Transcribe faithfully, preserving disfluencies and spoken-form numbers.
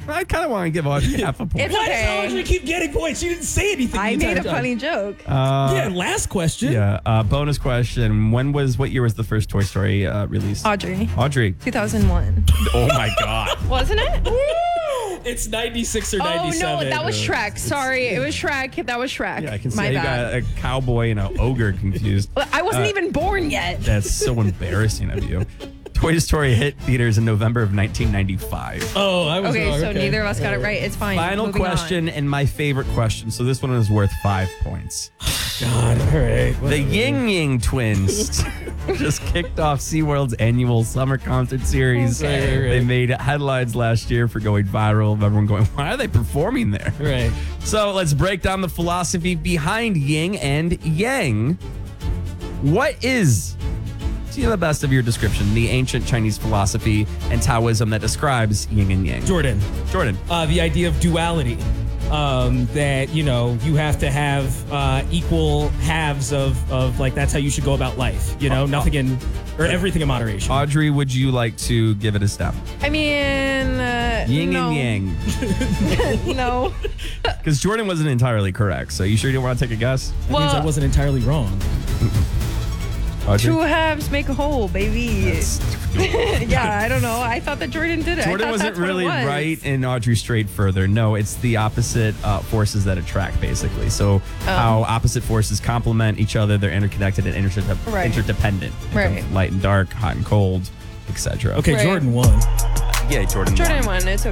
I kind of want to give Audrey half a point. It's Why okay. does Audrey keep getting points? She didn't say anything. I the made a entire time. funny joke. Uh, Yeah, last question. yeah. Uh, bonus question. When was, what year was the first Toy Story uh, released? Audrey. Audrey. two thousand one. Oh, my God. Wasn't it? It's ninety-six or Oh, ninety-seven. no, that was Shrek. Sorry, it was Shrek. That was Shrek. Yeah, I can see My you bad. got a cowboy and an ogre confused. I wasn't Uh, even born yet. That's so embarrassing of you. Toy Story hit theaters in November of nineteen ninety-five. Oh, I was Okay, wrong. so neither of us got it right. It's fine. Final Moving on. question and my favorite question. So this one is worth five points. God, all right. The Ying Ying twins just kicked off SeaWorld's annual summer concert series. Okay. Right, right, right. They made headlines last year for going viral of everyone going, why are they performing there? Right. So let's break down the philosophy behind yin and yang. What is, to the best of your description, the ancient Chinese philosophy and Taoism that describes yin and yang? Jordan, Jordan. uh, the idea of duality. Um, that, you know, you have to have uh, equal halves of, of, like, that's how you should go about life. You know, nothing in, or everything in moderation. Audrey, would you like to give it a step? I mean, uh, Yin no. and yang. No. Because Jordan wasn't entirely correct. So you sure you don't want to take a guess? That means I Well, wasn't entirely wrong. Audrey? two halves make a whole, baby. Yeah, I don't know. I thought that Jordan did it. I Jordan thought wasn't that's what it really was. right, and Audrey strayed further. No, it's the opposite uh, forces that attract, basically. So how opposite forces complement each other, they're interconnected and interde- Right. interdependent. Right. Light and dark, hot and cold, et cetera. Okay, Right. Jordan won. Yeah, Jordan. Jordan won. won. It's